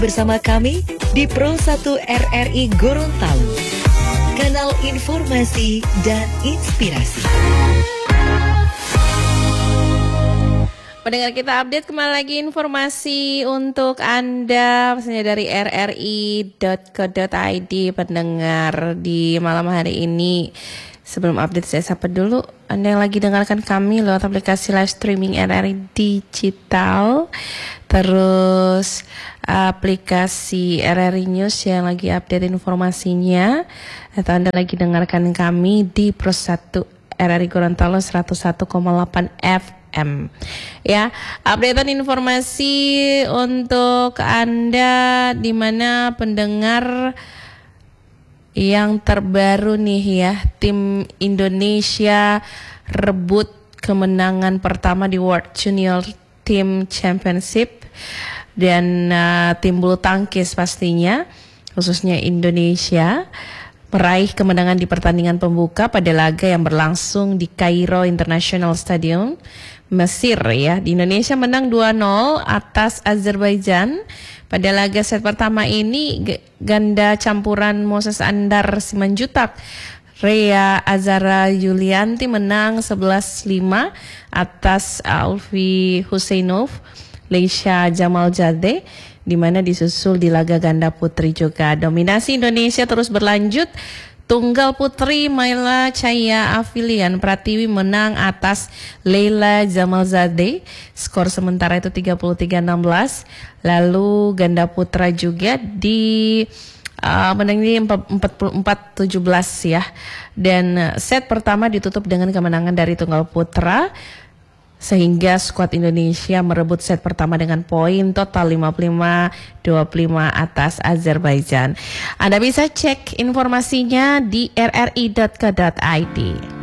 bersama kami di Pro 1 RRI Gorontalo. Kanal informasi dan inspirasi. Pendengar kita update kembali lagi informasi untuk Anda pastinya dari rri.co.id pendengar di malam hari ini. Sebelum update saya sapa dulu Anda yang lagi dengarkan kami lewat aplikasi live streaming RRI Digital, terus aplikasi RRI News yang lagi update informasinya, atau Anda lagi dengarkan kami di Pro 1 RRI Gorontalo 101,8 FM. Ya, updatean informasi untuk Anda di mana pendengar yang terbaru nih ya, tim Indonesia rebut kemenangan pertama di World Junior Team Championship dan tim bulu tangkis pastinya khususnya Indonesia meraih kemenangan di pertandingan pembuka pada laga yang berlangsung di Cairo International Stadium, Mesir ya. Di Indonesia menang 2-0 atas Azerbaijan. Pada laga set pertama ini ganda campuran Moses Andar Simanjutak Rea Azara Yulianti menang 11-5 atas Alfi Husseinov Leisha Jamaljadeh, di mana disusul di laga ganda putri juga. Dominasi Indonesia terus berlanjut. Tunggal putri Maila Chaya Afilian Pratiwi menang atas Leila Jamaljadeh. Skor sementara itu 33-16. Lalu ganda putra juga di menang ini 44-17 ya. Dan set pertama ditutup dengan kemenangan dari tunggal putra, sehingga skuad Indonesia merebut set pertama dengan poin total 55-25 atas Azerbaijan. Anda bisa cek informasinya di rri.co.id.